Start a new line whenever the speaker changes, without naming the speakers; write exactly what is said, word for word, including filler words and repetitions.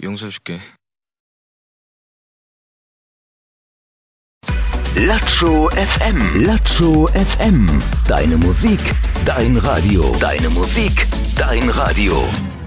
용서해줄게.
Latscho F M. Latscho F M. Deine Musik, dein Radio. Deine Musik, dein Radio.